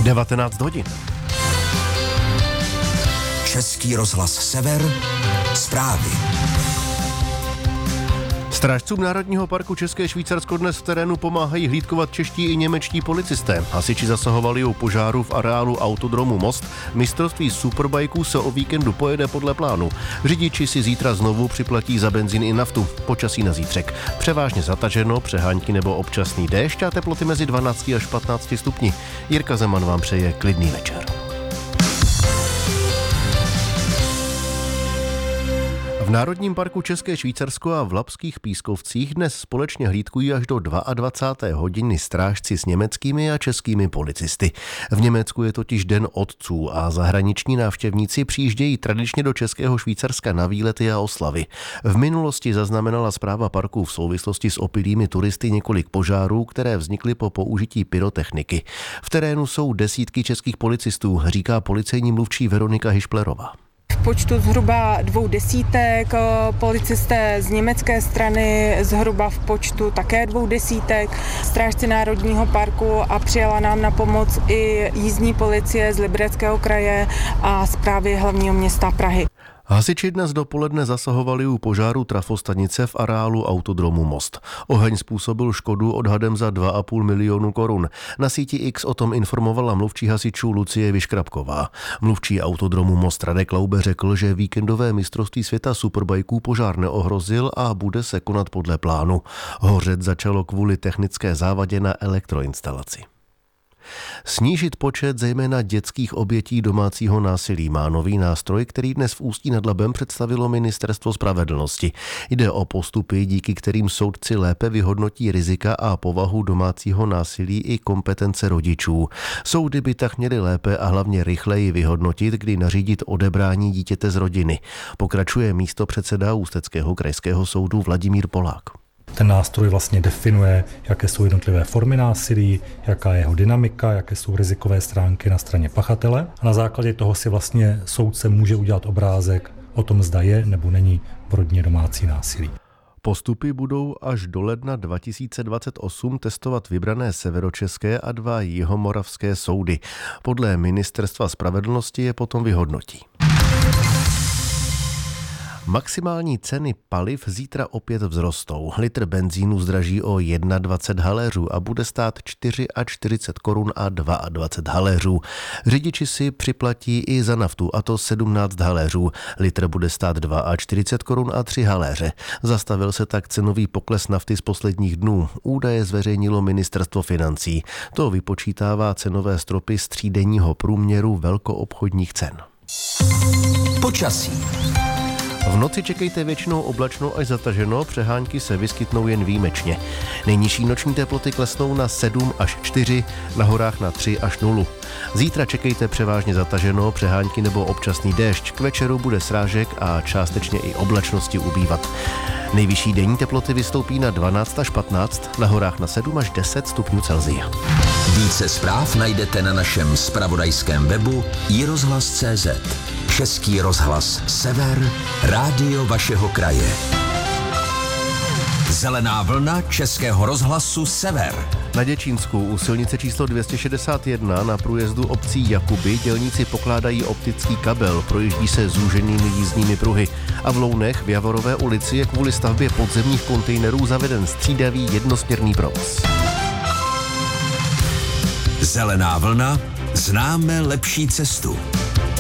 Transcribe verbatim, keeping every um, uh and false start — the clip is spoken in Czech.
devatenáct hodin. Český rozhlas Sever, zprávy. Strážcům Národního parku České Švýcarsko dnes v terénu pomáhají hlídkovat čeští i němečtí policisté. Hasiči zasahovali u požáru v areálu autodromu Most. Mistrovství superbajků se o víkendu pojede podle plánu. Řidiči si zítra znovu připlatí za benzín i naftu. Počasí na zítřek. Převážně zataženo, přehánky nebo občasný déšť a teploty mezi dvanácti až patnácti stupni. Jirka Zeman vám přeje klidný večer. V Národním parku České Švýcarsko a v Labských Pískovcích dnes společně hlídkují až do dvacáté druhé hodiny strážci s německými a českými policisty. V Německu je totiž Den otců a zahraniční návštěvníci přijíždějí tradičně do Českého Švýcarska na výlety a oslavy. V minulosti zaznamenala správa parku v souvislosti s opilými turisty několik požárů, které vznikly po použití pyrotechniky. V terénu jsou desítky českých policistů, říká policejní mluvčí Veronika Hišplerová. V počtu zhruba dvou desítek, policisté z německé strany zhruba v počtu také dvou desítek, strážci Národního parku a přijela nám na pomoc i jízdní policie z Libereckého kraje a správy hlavního města Prahy. Hasiči dnes dopoledne zasahovali u požáru trafostanice v areálu autodromu Most. Oheň způsobil škodu odhadem za dva a půl milionu korun. Na síti X o tom informovala mluvčí hasičů Lucie Vyškrabková. Mluvčí autodromu Most Radek Laube řekl, že víkendové mistrovství světa superbajků požár neohrozil a bude se konat podle plánu. Hořet začalo kvůli technické závadě na elektroinstalaci. Snížit počet zejména dětských obětí domácího násilí má nový nástroj, který dnes v Ústí nad Labem představilo Ministerstvo spravedlnosti. Jde o postupy, díky kterým soudci lépe vyhodnotí rizika a povahu domácího násilí i kompetence rodičů. Soudy by tak měly lépe a hlavně rychleji vyhodnotit, kdy nařídit odebrání dítěte z rodiny. Pokračuje místopředseda Ústeckého krajského soudu Vladimír Polák. Ten nástroj vlastně definuje, jaké jsou jednotlivé formy násilí, jaká je jeho dynamika, jaké jsou rizikové stránky na straně pachatele. A na základě toho si vlastně soudce může udělat obrázek o tom, zda je nebo není v rodině domácí násilí. Postupy budou až do ledna dva tisíce dvacet osm testovat vybrané severočeské a dva jihomoravské soudy. Podle Ministerstva spravedlnosti je potom vyhodnotí. Maximální ceny paliv zítra opět vzrostou. Litr benzínu zdraží o dvacet jedna haléřů a bude stát čtyřicet čtyři korun a dvacet dva haléřů. Řidiči si připlatí i za naftu, a to sedmnáct haléřů. Litr bude stát čtyřicet dva korun a tři haléře. Zastavil se tak cenový pokles nafty z posledních dnů. Údaje zveřejnilo Ministerstvo financí. To vypočítává cenové stropy z třídenního průměru velkoobchodních cen. Počasí. V noci čekejte většinou oblačno až zataženo, přehánky se vyskytnou jen výjimečně. Nejnižší noční teploty klesnou na sedm až čtyři, na horách na tři až nula. Zítra čekejte převážně zataženo, přehánky nebo občasný déšť. K večeru bude srážek a částečně i oblačnosti ubývat. Nejvyšší denní teploty vystoupí na dvanáct až patnáct, na horách na sedm až deset stupňů Celsia. Více zpráv najdete na našem zpravodajském webu i rozhlas tečka cé zet. Český rozhlas Sever, rádio vašeho kraje. Zelená vlna Českého rozhlasu Sever. Na Děčínsku u silnice číslo dvě stě šedesát jedna na průjezdu obcí Jakuby dělníci pokládají optický kabel, projíždí se zúženými jízdními pruhy. A v Lounech v Javorové ulici je kvůli stavbě podzemních kontejnerů zaveden střídavý jednosměrný provoz. Zelená vlna, známe lepší cestu.